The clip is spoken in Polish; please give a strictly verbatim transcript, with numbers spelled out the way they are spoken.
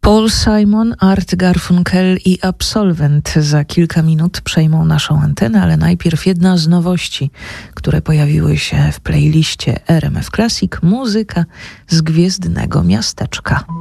Paul Simon, Art Garfunkel i Absolvent za kilka minut przejmą naszą antenę, ale najpierw jedna z nowości, które pojawiły się w playliście R M F Classic, muzyka z Gwiezdnego Miasteczka.